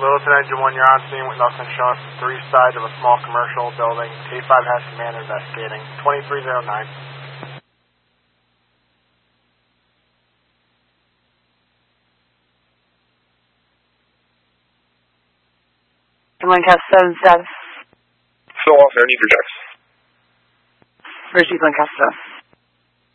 Littleton Engine 1, you're on scene with nothing showing from 3 sides of a small commercial building. K5 has command investigating. 2309. Lancaster 7-7. Philadelphia, need for Jax. Richie Lancaster.